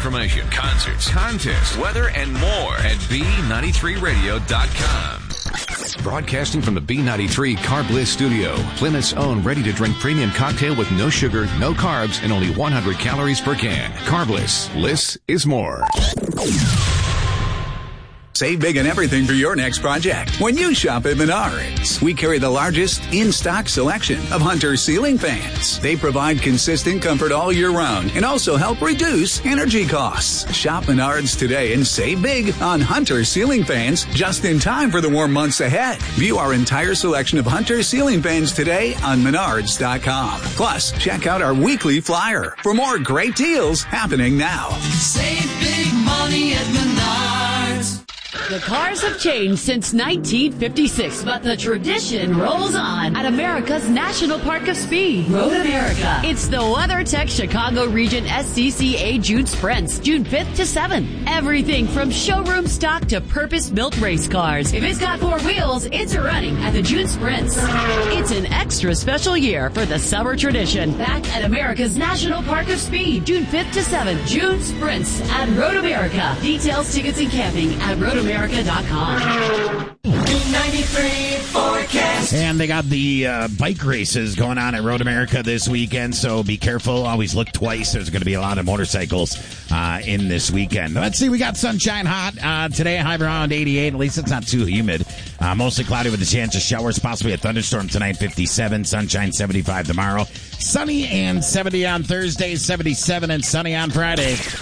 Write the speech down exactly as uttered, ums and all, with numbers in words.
information, concerts, contests, weather, and more at B ninety-three radio dot com. Broadcasting from the B ninety-three Carb Bliss studio, Plymouth's own ready-to-drink premium cocktail with no sugar, no carbs, and only one hundred calories per can. Carb Bliss. Bliss is more. Save big on everything for your next project when you shop at Menards. We carry the largest in-stock selection of Hunter ceiling fans. They provide consistent comfort all year round and also help reduce energy costs. Shop Menards today and save big on Hunter ceiling fans just in time for the warm months ahead. View our entire selection of Hunter ceiling fans today on menards dot com. Plus, check out our weekly flyer for more great deals happening now. Save big money at Menards. The cars have changed since nineteen fifty-six, but the tradition rolls on at America's National Park of Speed, Road America. It's the WeatherTech Chicago Region S C C A June Sprints, June fifth to seventh. Everything from showroom stock to purpose-built race cars. If it's got four wheels, it's running at the June Sprints. It's an extra special year for the summer tradition. Back at America's National Park of Speed, June fifth to seventh. June Sprints at Road America. Details, tickets, and camping at road america dot com. ninety-three forecast. And they got the uh, bike races going on at Road America this weekend, so be careful. Always look twice. There's going to be a lot of motorcycles uh, in this weekend. Let's see. We got sunshine hot uh, today, high around eighty-eight. At least it's not too humid. Uh, mostly cloudy with a chance of showers, possibly a thunderstorm tonight, fifty-seven. Sunshine, seventy-five tomorrow. Sunny and seventy on Thursday, seventy-seven and sunny on Friday.